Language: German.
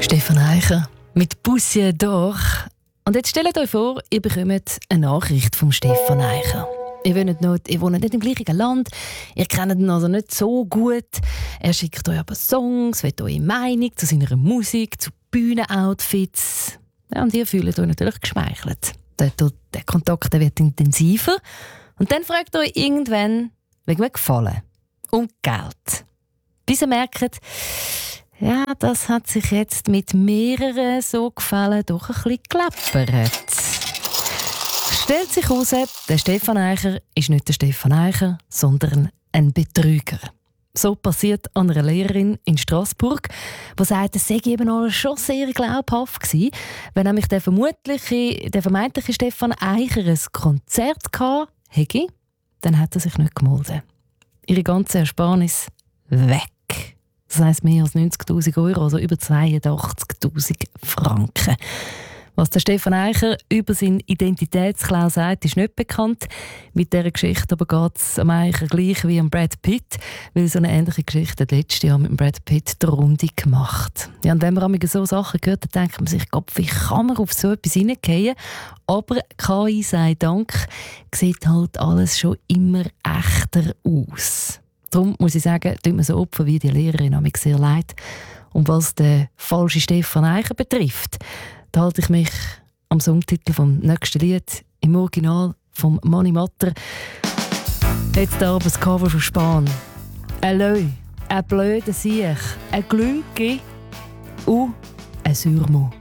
Stefan Eicher mit Poussière d'Or. Und jetzt stellt euch vor, ihr bekommt eine Nachricht vom Stefan Eicher. Ihr wohnt nicht im gleichen Land, ihr kennt ihn also nicht so gut. Er schickt euch aber Songs, will eure Meinung zu seiner Musik, zu Bühnenoutfits. Ja, und ihr fühlt euch natürlich geschmeichelt. Der Kontakt wird intensiver. Und dann fragt ihr euch irgendwann wegen einem Gefallen. Um Geld. Bis ihr merkt, ja, das hat sich jetzt mit mehreren so Gefallen doch ein bisschen gelappert. Stellt sich heraus, der Stefan Eicher ist nicht der Stefan Eicher, sondern ein Betrüger. So passiert an einer Lehrerin in Straßburg, die sagt, es sei eben alles schon sehr glaubhaft gewesen. Wenn nämlich der vermeintliche Stefan Eicher ein Konzert hatte, dann hat er sich nicht gemeldet. Ihre ganze Ersparnis weg. Das heisst mehr als 90'000 €, also über 82'000 Franken. Was der Stefan Eicher über seinen Identitätsklau sagt, ist nicht bekannt. Mit dieser Geschichte aber geht es am Eicher gleich wie am Brad Pitt, weil so eine ähnliche Geschichte hat letztes Jahr mit Brad Pitt die Runde gemacht. Ja, und wenn man so Sachen hört, dann denkt man sich, Gott, wie kann man auf so etwas hineingehen? Aber KI sei Dank sieht halt alles schon immer echter aus. Darum muss ich sagen, tut mir so Opfer wie die Lehrerin an mich sehr leid. Und was den falschen Stefan Eicher betrifft, da halte ich mich am Songtitel vom nächsten Lied im Original vom Mani Matter. Jetzt aber das Cover von Span. Ein Leu, ein blöder Siech, ein Glücke und ein Surmo.